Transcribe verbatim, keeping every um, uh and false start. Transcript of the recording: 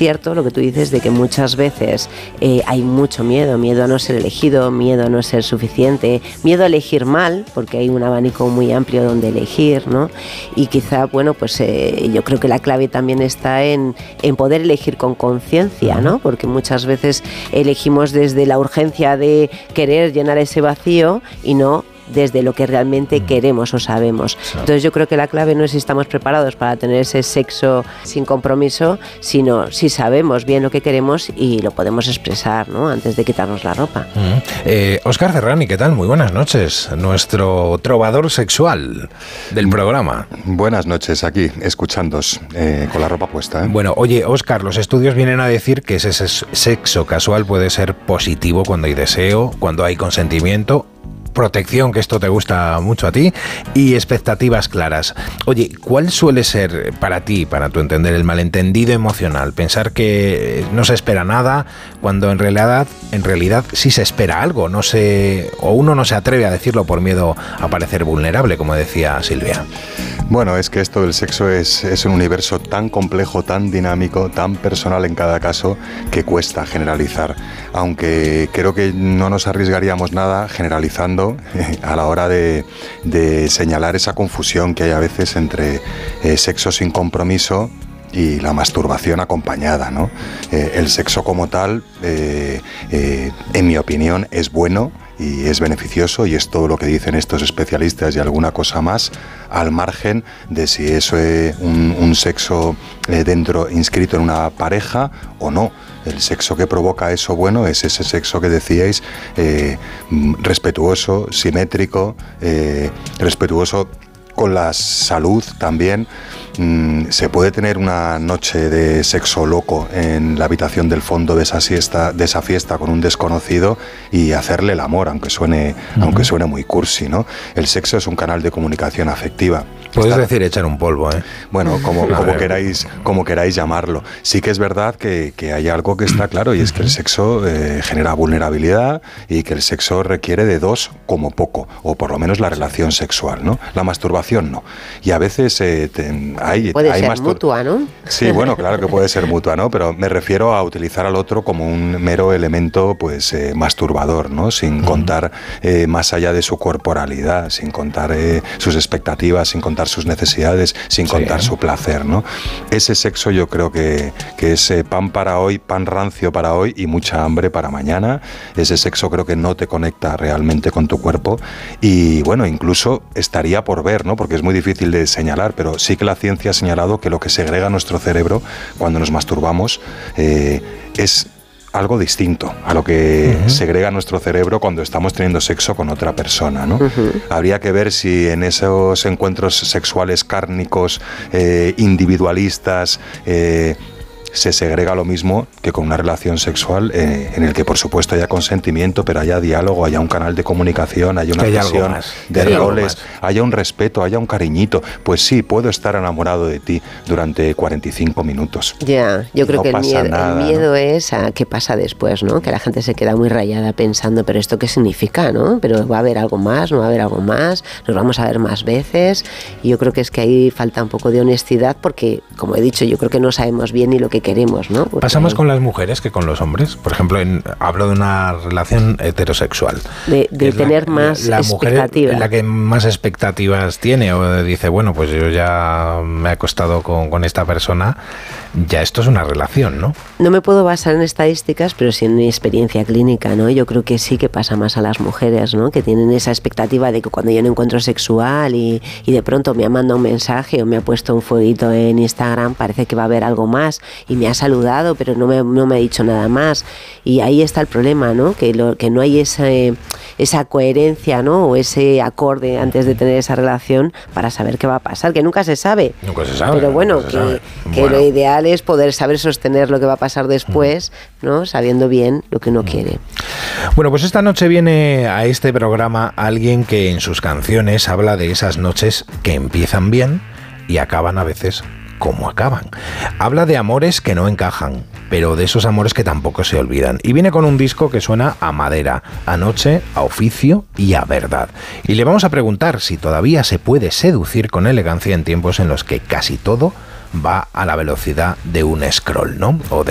cierto lo que tú dices de que muchas veces eh, hay mucho miedo, miedo a no ser elegido, miedo a no ser suficiente, miedo a elegir mal, porque hay un abanico muy amplio donde elegir, ¿no? Y quizá, bueno, pues eh, yo creo que la clave también está en, en poder elegir con conciencia, ¿no? Porque muchas veces elegimos desde la urgencia de querer llenar ese vacío y no desde lo que realmente queremos o sabemos. Entonces yo creo que la clave no es si estamos preparados para tener ese sexo sin compromiso, sino si sabemos bien lo que queremos y lo podemos expresar, ¿no? Antes de quitarnos la ropa. Mm. Eh, Óscar Ferrani, ¿qué tal? Muy buenas noches. Nuestro trovador sexual del programa. Buenas noches, aquí, escuchándos, eh, con la ropa puesta, ¿eh? Bueno, oye, Óscar, los estudios vienen a decir que ese sexo casual puede ser positivo cuando hay deseo, cuando hay consentimiento, protección, que esto te gusta mucho a ti, y expectativas claras. Oye, ¿cuál suele ser para ti, para tu entender, el malentendido emocional? Pensar que no se espera nada cuando en realidad, en realidad sí se espera algo, no se, o uno no se atreve a decirlo por miedo a parecer vulnerable, como decía Silvia. Bueno, es que esto del sexo es, es un universo tan complejo, tan dinámico, tan personal en cada caso, que cuesta generalizar. Aunque creo que no nos arriesgaríamos nada generalizando a la hora de, de señalar esa confusión que hay a veces entre eh, sexo sin compromiso y la masturbación acompañada, ¿no? Eh, el sexo como tal, eh, eh, en mi opinión, es bueno y es beneficioso, y es todo lo que dicen estos especialistas y alguna cosa más, al margen de si eso es un, un sexo eh, dentro inscrito en una pareja o no. El sexo que provoca eso bueno es ese sexo que decíais, eh, respetuoso, simétrico, eh, respetuoso con la salud también. Mm, se puede tener una noche de sexo loco en la habitación del fondo de esa siesta, de esa fiesta con un desconocido y hacerle el amor, aunque suene, uh-huh. aunque suene muy cursi, ¿no? El sexo es un canal de comunicación afectiva. Puedes Está, decir echar un polvo, ¿eh? Bueno, como, como queráis, como queráis llamarlo. Sí que es verdad que, que hay algo que está claro, y es que el sexo eh, genera vulnerabilidad, y que el sexo requiere de dos como poco, o por lo menos la relación sexual, ¿no? La masturbación no. Y a veces eh, te, hay, puede hay ser mastur- mutua, ¿no? Sí, bueno, claro que puede ser mutua, ¿no? Pero me refiero a utilizar al otro como un mero elemento, pues, eh, masturbador, ¿no? Sin uh-huh. contar eh, más allá de su corporalidad, sin contar eh, sus expectativas, sin contar sus necesidades, sin sí. contar su placer, ¿no? Ese sexo yo creo que, que es eh, pan para hoy, pan rancio para hoy y mucha hambre para mañana. Ese sexo creo que no te conecta realmente con tu cuerpo, y bueno, incluso estaría por ver, ¿no? Porque es muy difícil de señalar, pero sí que la ciencia ha señalado que lo que segrega nuestro cerebro cuando nos masturbamos eh, es algo distinto a lo que uh-huh. segrega nuestro cerebro cuando estamos teniendo sexo con otra persona, ¿no? Uh-huh. Habría que ver si en esos encuentros sexuales cárnicos, eh, individualistas, eh, se segrega lo mismo que con una relación sexual eh, en el que por supuesto haya consentimiento, pero haya diálogo, haya un canal de comunicación, haya una presión de roles, haya un respeto, haya un cariñito. Pues sí, puedo estar enamorado de ti durante cuarenta y cinco minutos. Ya, yo creo no que el miedo, nada, el miedo ¿no? es a qué pasa después, ¿no? Que la gente se queda muy rayada pensando, pero ¿esto qué significa, no? Pero ¿va a haber algo más? ¿No va a haber algo más? ¿Nos vamos a ver más veces? Y yo creo que es que ahí falta un poco de honestidad, porque, como he dicho, yo creo que no sabemos bien ni lo que queremos, ¿no? Porque ¿pasa más hay... con las mujeres que con los hombres? Por ejemplo, en, hablo de una relación heterosexual. De, de tener la, más la expectativa. Mujer, la que más expectativas tiene, o dice, bueno, pues yo ya me he acostado con, con esta persona, ya esto es una relación, ¿no? No me puedo basar en estadísticas, pero sí en mi experiencia clínica, ¿no? Yo creo que sí que pasa más a las mujeres, ¿no? Que tienen esa expectativa de que cuando hay un encuentro sexual y, y de pronto me ha mandado un mensaje o me ha puesto un fueguito en Instagram, parece que va a haber algo más, y me ha saludado, pero no me, no me ha dicho nada más. Y ahí está el problema, ¿no? Que, lo, que no hay esa, esa coherencia, ¿no? O ese acorde antes de tener esa relación para saber qué va a pasar, que nunca se sabe. Nunca se sabe. Pero bueno, que, sabe. que bueno. lo ideal es poder saber sostener lo que va a pasar después, ¿no? Sabiendo bien lo que uno quiere. Bueno, pues esta noche viene a este programa alguien que en sus canciones habla de esas noches que empiezan bien y acaban a veces como acaban. Habla de amores que no encajan, pero de esos amores que tampoco se olvidan. Y viene con un disco que suena a madera, a noche, a oficio y a verdad. Y le vamos a preguntar si todavía se puede seducir con elegancia en tiempos en los que casi todo va a la velocidad de un scroll, ¿no? O de